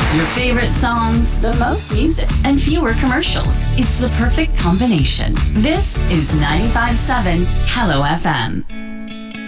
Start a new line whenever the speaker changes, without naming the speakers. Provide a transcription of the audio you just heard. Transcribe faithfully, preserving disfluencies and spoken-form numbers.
Your favorite songs, the most music, and fewer commercials. It's the perfect combination. This is ninety-five point seven Hello F M.